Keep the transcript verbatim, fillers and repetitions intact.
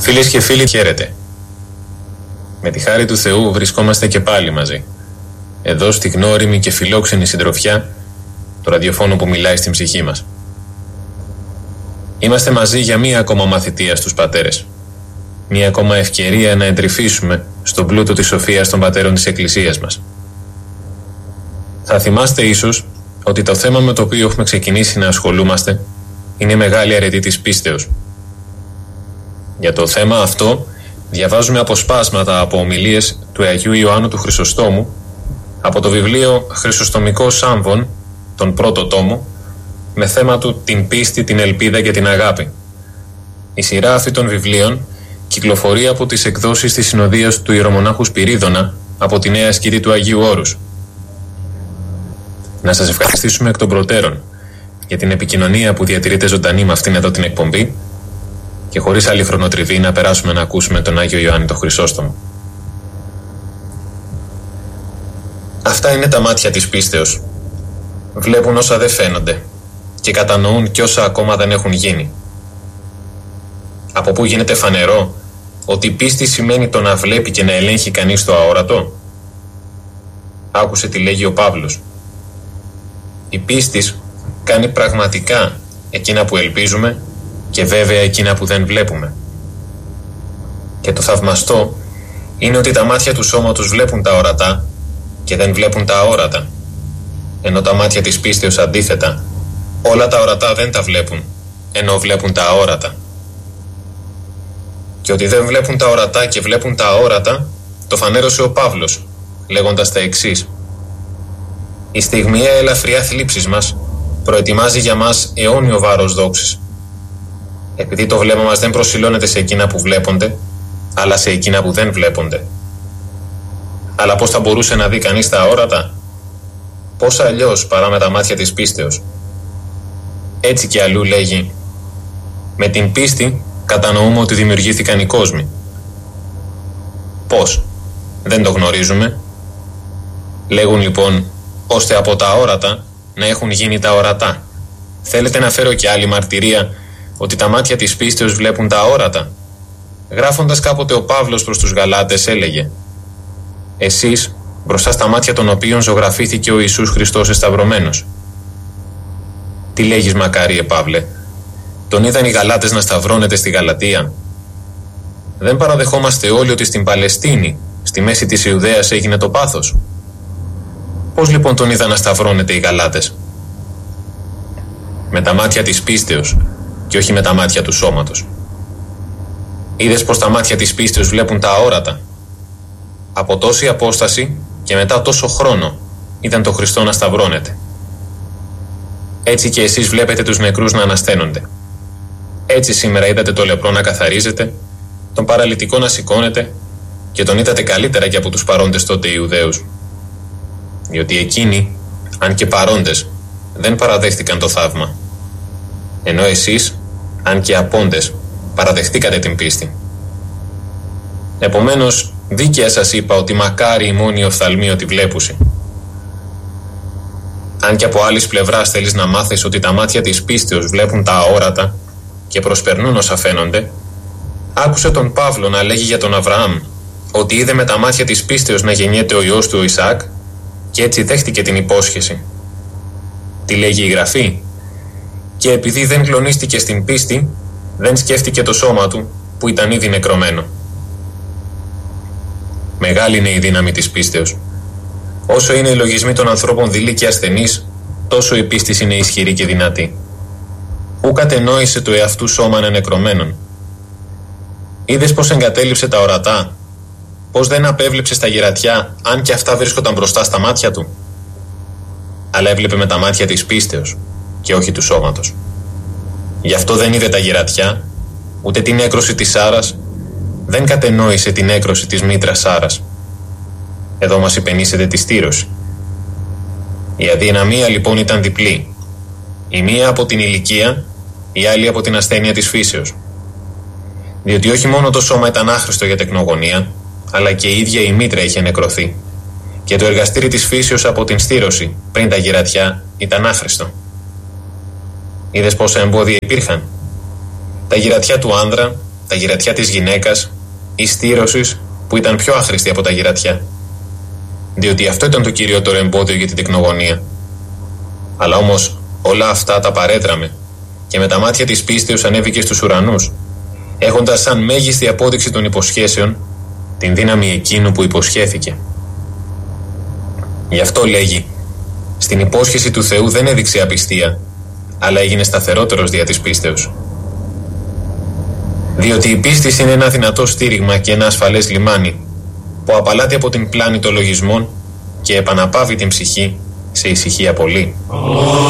Φίλες και φίλοι, χαίρετε. Με τη χάρη του Θεού βρισκόμαστε και πάλι μαζί. Εδώ στη γνώριμη και φιλόξενη συντροφιά του ραδιοφώνου που μιλάει στην ψυχή μας. Είμαστε μαζί για μία ακόμα μαθητεία στους πατέρες. Μία ακόμα ευκαιρία να εντρυφήσουμε στον πλούτο της σοφίας των πατέρων της Εκκλησίας μας. Θα θυμάστε ίσως ότι το θέμα με το οποίο έχουμε ξεκινήσει να ασχολούμαστε είναι η μεγάλη αρετή της πίστεως. Για το θέμα αυτό διαβάζουμε αποσπάσματα από ομιλίες του Αγίου Ιωάννου του Χρυσοστόμου από το βιβλίο Χρυσοστομικός Σάμβον, τον πρώτο τόμο, με θέμα του την πίστη, την ελπίδα και την αγάπη. Η σειρά αυτή των βιβλίων κυκλοφορεί από τις εκδόσεις της συνοδείας του Ιερομονάχου Σπυρίδωνα από τη Νέα Σκήτη του Αγίου Όρους. Να σας ευχαριστήσουμε εκ των προτέρων για την επικοινωνία που διατηρείται ζωντανή με αυτήν εδώ την εκπομπή και χωρίς άλλη χρονοτριβή να περάσουμε να ακούσουμε τον Άγιο Ιωάννη τον Χρυσόστομο. Αυτά είναι τα μάτια της πίστεως. Βλέπουν όσα δεν φαίνονται και κατανοούν κι όσα ακόμα δεν έχουν γίνει. Από πού γίνεται φανερό ότι η πίστη σημαίνει το να βλέπει και να ελέγχει κανείς το αόρατο? Άκουσε τι λέγει ο Παύλος. Η πίστη κάνει πραγματικά εκείνα που ελπίζουμε και βέβαια εκείνα που δεν βλέπουμε. Και το θαυμαστό είναι ότι τα μάτια του σώματος βλέπουν τα ορατά και δεν βλέπουν τα αόρατα, ενώ τα μάτια της πίστεως αντίθετα όλα τα ορατά δεν τα βλέπουν, ενώ βλέπουν τα αόρατα. Και ότι δεν βλέπουν τα ορατά και βλέπουν τα αόρατα το φανέρωσε ο Παύλος λέγοντας τα εξής: η στιγμιαία ελαφριά θλίψης μας προετοιμάζει για μας αιώνιο βάρος δόξης, επειδή το βλέμμα μας δεν προσιλώνεται σε εκείνα που βλέπονται, αλλά σε εκείνα που δεν βλέπονται. Αλλά πώς θα μπορούσε να δει κανείς τα αόρατα? Πώς αλλιώς παρά με τα μάτια της πίστεως? Έτσι και αλλού λέγει: με την πίστη κατανοούμε ότι δημιουργήθηκαν οι κόσμοι. Πώς? Δεν το γνωρίζουμε. Λέγουν λοιπόν ώστε από τα αόρατα να έχουν γίνει τα ορατά. Θέλετε να φέρω και άλλη μαρτυρία ότι τα μάτια της πίστεως βλέπουν τα αόρατα? Γράφοντας κάποτε ο Παύλος προς τους Γαλάτες έλεγε: εσείς μπροστά στα μάτια των οποίων ζωγραφήθηκε ο Ιησούς Χριστός εσταυρωμένος. Τι λέγεις, μακάριε Παύλε? Τον είδαν οι Γαλάτες να σταυρώνεται στη Γαλατία? Δεν παραδεχόμαστε όλοι ότι στην Παλαιστίνη, στη μέση της Ιουδαίας, έγινε το πάθος? Πώς λοιπόν τον είδαν να σταυρώνεται οι Γαλάτες? Με τα μάτια της πίστεως και όχι με τα μάτια του σώματος. Είδες πως τα μάτια της πίστεως βλέπουν τα αόρατα? Από τόση απόσταση και μετά τόσο χρόνο ήταν το Χριστό να σταυρώνεται. Έτσι και εσείς βλέπετε τους νεκρούς να ανασταίνονται. Έτσι σήμερα είδατε το λεπρό να καθαρίζεται, τον παραλυτικό να σηκώνεται και τον είδατε καλύτερα και από τους παρόντες τότε Ιουδαίους. Διότι εκείνοι, αν και παρόντες, δεν παραδέχτηκαν το θαύμα. Ενώ εσείς, αν και απόντες, παραδεχτήκατε την πίστη. Επομένως, δίκαια σας είπα ότι μακάρι η μόνη οφθαλμή ότι βλέπουσι. Αν και από άλλης πλευράς θέλεις να μάθεις ότι τα μάτια της πίστεως βλέπουν τα αόρατα και προσπερνούν όσα φαίνονται, άκουσε τον Παύλο να λέγει για τον Αβραάμ ότι είδε με τα μάτια της πίστεως να γεννιέται ο ιός του ο Ισαάκ και έτσι δέχτηκε την υπόσχεση. Τι λέγει η Γραφή? Και επειδή δεν κλονίστηκε στην πίστη, δεν σκέφτηκε το σώμα του που ήταν ήδη νεκρωμένο. Μεγάλη είναι η δύναμη της πίστεως. Όσο είναι οι λογισμοί των ανθρώπων δειλοί και ασθενείς, τόσο η πίστη είναι ισχυρή και δυνατή. Ου κατενόησε το εαυτού σώμα ανενεκρωμένων. Είδες πως εγκατέλειψε τα ορατά? Πως δεν απέβλεψε στα γερατιά, αν και αυτά βρίσκονταν μπροστά στα μάτια του? Αλλά έβλεπε με τα μάτια της πίστεως και όχι του σώματος. Γι' αυτό δεν είδε τα γερατιά, ούτε την έκρωση της Σάρας, δεν κατενόησε την έκρωση της μήτρας Σάρας. Εδώ μας υπενήσεται τη στήρωση. Η αδυναμία λοιπόν ήταν διπλή. Η μία από την ηλικία, η άλλη από την ασθένεια της φύσεως. Διότι όχι μόνο το σώμα ήταν άχρηστο για τεκνογωνία, αλλά και η ίδια η μήτρα είχε νεκρωθεί. Και το εργαστήρι της φύσεως από την στήρωση, πριν τα γερατιά, ήταν άχρηστο. Είδες πόσα εμπόδια υπήρχαν? Τα γερατιά του άνδρα τα γυρατιά της γυναίκας ή στήρωσης που ήταν πιο άχρηστη από τα γυρατιά, διότι αυτό ήταν το κυριότερο εμπόδιο για την τεκνογωνία. Αλλά όμως όλα αυτά τα παρέτραμε και με τα μάτια της πίστεως ανέβηκε στους ουρανούς, έχοντας σαν μέγιστη απόδειξη των υποσχέσεων την δύναμη εκείνου που υποσχέθηκε. Γι' αυτό λέγει, στην υπόσχεση του Θεού δεν έδειξε απιστία, αλλά έγινε σταθερότερος δια της πίστεως. Διότι η πίστη είναι ένα δυνατό στήριγμα και ένα ασφαλές λιμάνι, που απαλλάται από την πλάνη των λογισμών και επαναπάβει την ψυχή σε ησυχία πολύ.